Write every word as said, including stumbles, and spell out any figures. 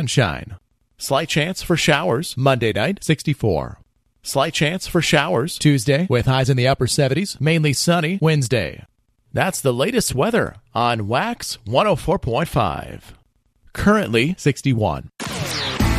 sunshine. Slight chance for showers Monday night, sixty-four. Slight chance for showers Tuesday with highs in the upper seventies, mainly sunny Wednesday. That's the latest weather on Wax one oh four point five. Currently sixty-one.